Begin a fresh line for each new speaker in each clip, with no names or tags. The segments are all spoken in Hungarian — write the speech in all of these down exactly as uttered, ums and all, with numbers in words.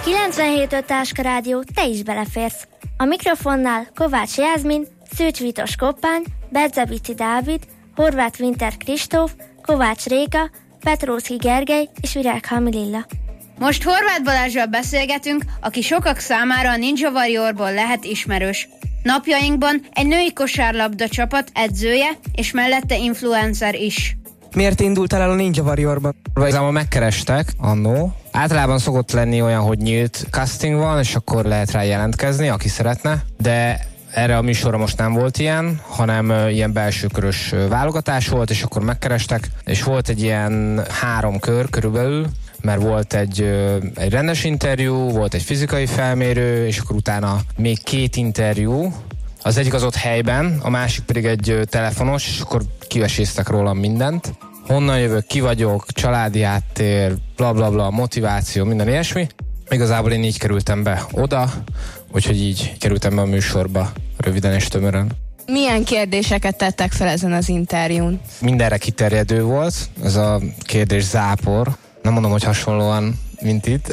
kilencvenhét öt Táska Rádió, te is beleférsz. A mikrofonnál Kovács Jászmin, Szűcs Vitos Koppány, Berzevici Dávid, Horváth Winter Kristóf, Kovács Réka, Petróczki Gergely és Virág Hamililla.
Most Horváth Balázsral beszélgetünk, aki sokak számára a Ninja Warriorból lehet ismerős. Napjainkban egy női kosárlabda csapat edzője, és mellette influencer is.
Miért indultál el a Ninja Warriorba?
Igazából megkerestek annó. Általában szokott lenni olyan, hogy nyílt casting van, és akkor lehet rá jelentkezni, aki szeretne, de erre a műsorra most nem volt ilyen, hanem uh, ilyen belsőkörös uh, válogatás volt, és akkor megkerestek, és volt egy ilyen három kör körülbelül, mert volt egy, uh, egy rendes interjú, volt egy fizikai felmérő, és akkor utána még két interjú. Az egyik az ott helyben, a másik pedig egy uh, telefonos, és akkor kiveséztek rólam mindent. Honnan jövök, ki vagyok, családi háttér, bla bla bla, motiváció, minden ilyesmi. Igazából én így kerültem be oda, úgyhogy így kerültem be a műsorba, röviden és tömören.
Milyen kérdéseket tettek fel ezen az interjún?
Mindenre kiterjedő volt, ez a kérdés zápor. Nem mondom, hogy hasonlóan, mint itt,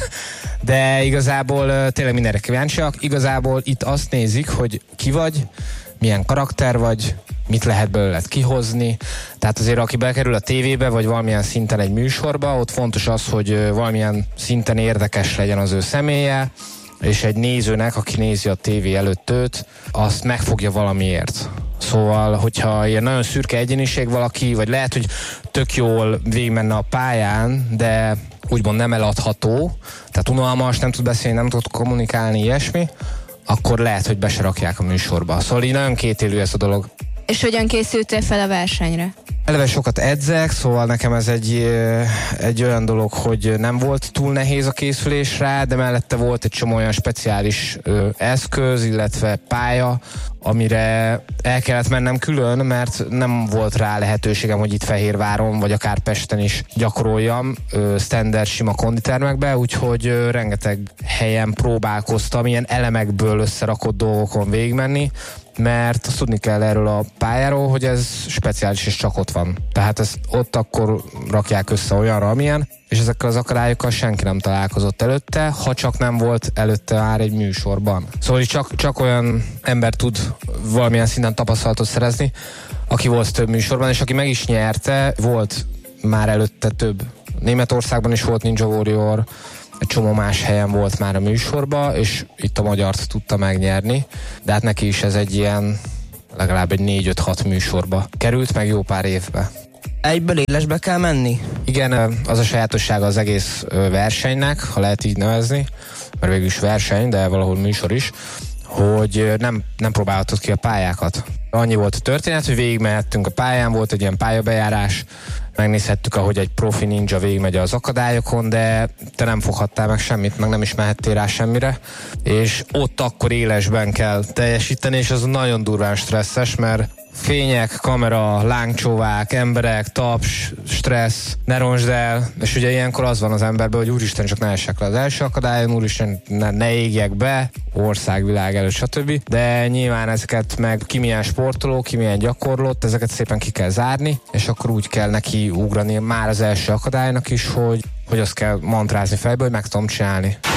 de igazából tényleg mindenre kíváncsiak. Igazából itt azt nézik, hogy ki vagy, milyen karakter vagy, mit lehet belőled kihozni. Tehát azért, aki bekerül a tévébe, vagy valamilyen szinten egy műsorba, ott fontos az, hogy valamilyen szinten érdekes legyen az ő személye, és egy nézőnek, aki nézi a tévé előtt őt, azt megfogja valamiért. Szóval, hogyha ilyen nagyon szürke egyéniség valaki, vagy lehet, hogy tök jól végigmenne a pályán, de úgymond nem eladható, tehát unalmas, nem tud beszélni, nem tud kommunikálni, ilyesmi, akkor lehet, hogy be se rakják a műsorba. Szóval így nagyon kétélű ez a dolog.
És hogyan készültél fel a versenyre?
Eleve sokat edzek, szóval nekem ez egy, egy olyan dolog, hogy nem volt túl nehéz a készülés rá, de mellette volt egy csomó olyan speciális ö, eszköz, illetve pálya, amire el kellett mennem külön, mert nem volt rá lehetőségem, hogy itt Fehérváron, vagy akár Pesten is gyakoroljam ö, standard sima konditermekbe, úgyhogy ö, rengeteg helyen próbálkoztam ilyen elemekből összerakott dolgokon végigmenni, mert azt tudni kell erről a pályáról, hogy ez speciális és csak ott van. Tehát ezt ott akkor rakják össze olyanra, amilyen, és ezekkel az akadályokkal senki nem találkozott előtte, ha csak nem volt előtte már egy műsorban. Szóval csak, csak olyan ember tud valamilyen szinten tapasztalatot szerezni, aki volt több műsorban, és aki meg is nyerte, volt már előtte több. Németországban is volt Ninja Warrior, egy csomó más helyen volt már a műsorba, és itt a magyart tudta megnyerni, de hát neki is ez egy ilyen legalább egy négy öt hat műsorba került, meg jó pár évbe.
Egyből élesbe kell menni?
Igen, az a sajátossága az egész versenynek, ha lehet így nevezni, mert végül is verseny, de valahol műsor is, hogy nem, nem próbálhatod ki a pályákat. Annyi volt a történet, hogy végigmehettünk a pályán, volt egy ilyen pályabejárás, megnézhettük, ahogy egy profi ninja végigmegy az akadályokon, de te nem foghattál meg semmit, meg nem is mehettél rá semmire, és ott akkor élesben kell teljesíteni, és az nagyon durván stresszes, mert fények, kamera, lángcsóvák, emberek, taps, stressz, ne roncsd el, és ugye ilyenkor az van az emberben, hogy úristen, csak ne essek le az első akadályon, úristen, ne, ne égjek be, országvilág előtt, stb. De nyilván ezeket meg ki milyen sportoló, ki milyen gyakorlott, ezeket szépen ki kell zárni, és akkor úgy kell neki ugrani már az első akadálynak is, hogy, hogy azt kell mantrázni fejből, hogy meg tudom csinálni.